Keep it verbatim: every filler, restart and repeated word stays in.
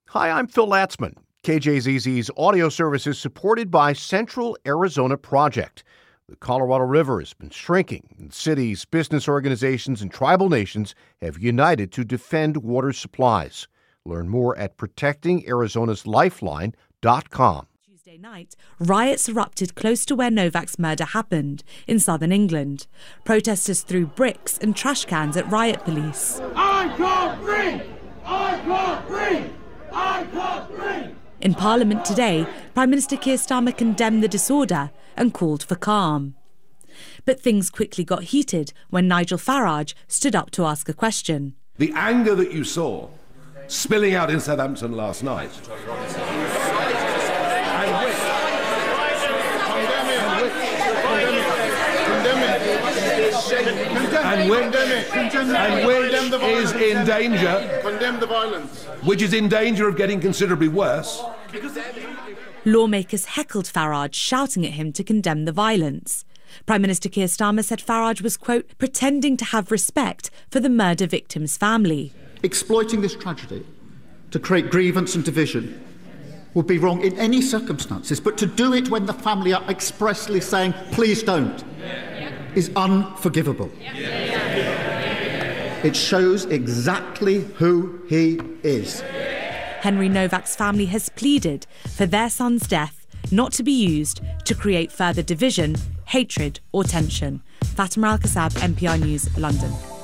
Hi, I'm Phil Latzman. K J Z Z's audio service is supported by Central Arizona Project. The Colorado River has been shrinking, and cities, business organizations, and tribal nations have united to defend water supplies. Learn more at protecting arizonas lifeline dot com. Tuesday night, riots erupted close to where Novak's murder happened, in southern England. Protesters threw bricks and trash cans at riot police. I can't breathe! I can't breathe! I can't breathe! In Parliament today, Prime Minister Keir Starmer condemned the disorder and called for calm. But things quickly got heated when Nigel Farage stood up to ask a question. The anger that you saw spilling out in Southampton last night. And which, and which is in danger, Condemn the violence. which is in danger of getting considerably worse. Lawmakers heckled Farage, shouting at him to condemn the violence. Prime Minister Keir Starmer said Farage was, quote, pretending to have respect for the murder victim's family. Exploiting this tragedy to create grievance and division would be wrong in any circumstances, but to do it when the family are expressly saying, please don't, is unforgivable. It shows exactly who he is. Henry Novak's family has pleaded for their son's death not to be used to create further division, hatred or tension. Fatima Al-Kasab, N P R News, London.